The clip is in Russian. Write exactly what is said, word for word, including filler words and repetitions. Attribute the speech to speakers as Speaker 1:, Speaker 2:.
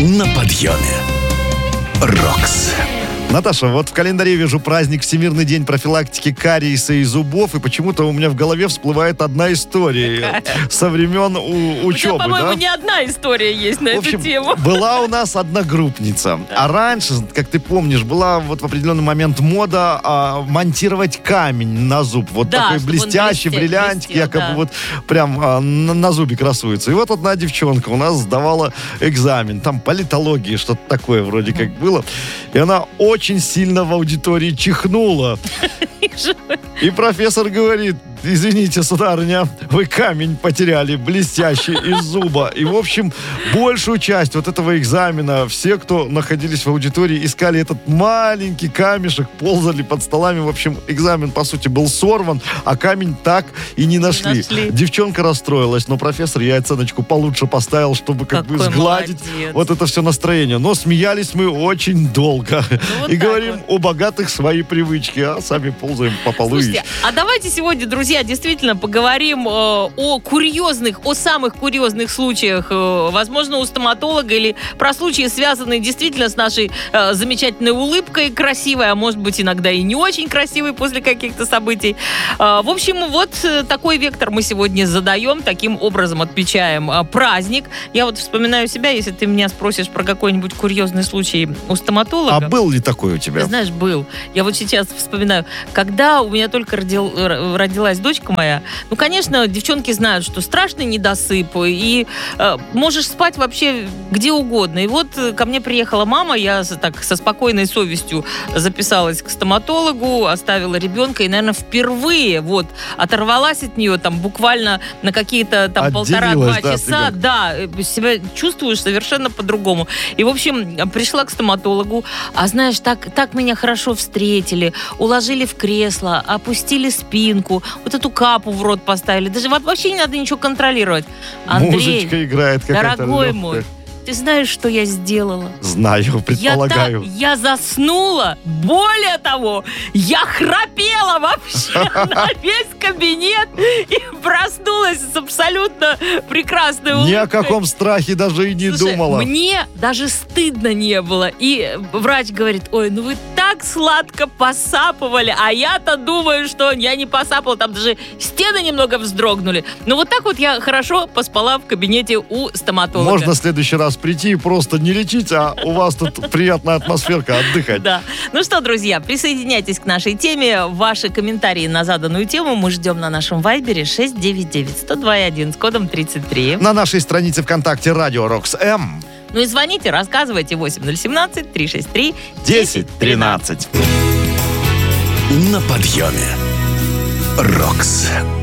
Speaker 1: На подъеме. Рокс.
Speaker 2: Наташа, вот в календаре вижу праздник Всемирный день профилактики кариеса и зубов, и почему-то у меня в голове всплывает одна история. Какая? Со времен у, учебы.
Speaker 3: У тебя, по-моему,
Speaker 2: да?
Speaker 3: не одна история есть на
Speaker 2: в общем,
Speaker 3: эту тему.
Speaker 2: Была у нас одногруппница. А раньше, как ты помнишь, была вот в определенный момент мода а, монтировать камень на зуб. Вот
Speaker 3: да,
Speaker 2: такой блестящий,
Speaker 3: блестел,
Speaker 2: бриллиантик,
Speaker 3: блестел,
Speaker 2: якобы
Speaker 3: да.
Speaker 2: вот прям а, на, на зубе красуется. И вот одна девчонка у нас сдавала экзамен. Там политологии, что-то такое вроде как было. И она очень сильно в аудитории чихнула. И профессор говорит: извините, сударыня, вы камень потеряли блестящий из зуба. И, в общем, большую часть вот этого экзамена все, кто находились в аудитории, искали этот маленький камешек, ползали под столами. В общем, экзамен, по сути, был сорван, а камень так и не нашли. нашли. Девчонка расстроилась, но профессор ей оценочку получше поставил, чтобы как
Speaker 3: Какой
Speaker 2: бы сгладить
Speaker 3: молодец.
Speaker 2: Вот это все настроение. Но смеялись мы очень долго.
Speaker 3: Ну, вот
Speaker 2: и говорим,
Speaker 3: вот.
Speaker 2: у богатых свои привычки, а сами ползаем по полу.
Speaker 3: Слушайте, а давайте сегодня, друзья, действительно поговорим э, о курьезных, о самых курьезных случаях, э, возможно, у стоматолога, или про случаи, связанные действительно с нашей э, замечательной улыбкой, красивой, а может быть, иногда и не очень красивой после каких-то событий. Э, в общем, вот э, такой вектор мы сегодня задаем, таким образом отмечаем э, праздник. Я вот вспоминаю себя, если ты меня спросишь про какой-нибудь курьезный случай у стоматолога.
Speaker 2: А был ли такой у тебя?
Speaker 3: Ты знаешь, был. Я вот сейчас вспоминаю, когда у меня только родил, родилась дочка моя, ну, конечно, девчонки знают, что страшный недосып, и э, можешь спать вообще где угодно. И вот ко мне приехала мама, я так со спокойной совестью записалась к стоматологу, оставила ребенка, и, наверное, впервые вот оторвалась от нее там буквально на какие-то там полтора-два
Speaker 2: да,
Speaker 3: часа. Да, себя чувствуешь совершенно по-другому. И, в общем, пришла к стоматологу, а знаешь, так, так меня хорошо встретили, уложили в кресло, опустили спинку, вот эту капу в рот поставили. Даже вообще не надо ничего контролировать. Андрей,
Speaker 2: музычка играет какая-то
Speaker 3: дорогой
Speaker 2: легкая.
Speaker 3: мой, ты знаешь, что я сделала?
Speaker 2: Знаю, предполагаю.
Speaker 3: Я, та, я заснула. Более того, я храпела вообще на весь кабинет и проснулась с абсолютно прекрасной улыбкой.
Speaker 2: Ни о каком страхе даже и не
Speaker 3: Слушай,
Speaker 2: думала.
Speaker 3: Мне даже стыдно не было. И врач говорит: ой, ну вы так сладко посапывали, а я-то думаю, что я не посапала, там даже стены немного вздрогнули. Ну вот так вот я хорошо поспала в кабинете у стоматолога.
Speaker 2: Можно в следующий раз прийти и просто не лечить, а у вас тут приятная атмосферка, отдыхать.
Speaker 3: Да. Ну что, друзья, присоединяйтесь к нашей теме. Ваши комментарии на заданную тему мы ждем на нашем вайбере шесть девять девять сто два один с кодом тридцать три.
Speaker 2: На нашей странице ВКонтакте Радио Рокс М.
Speaker 3: Ну и звоните, рассказывайте восемь ноль один семь три шесть три
Speaker 2: десять тринадцать.
Speaker 1: На подъеме. Рокс.